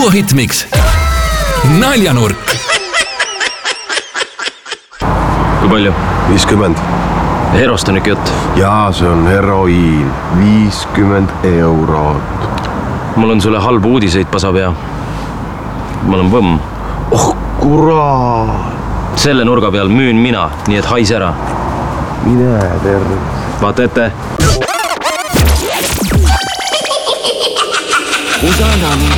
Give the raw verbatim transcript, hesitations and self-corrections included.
duohitmiks Naljanurk. Kui palju? viiskümmend. Herost on ikka jutt. Jaa, see on heroiin. viiskümmend eurot. Mul on sulle halb uudiseid, pasapea. Mul on võmm. Oh, kurat. Selle nurga peal müün mina, nii et hais ära. Mine tervis. Vaata ette.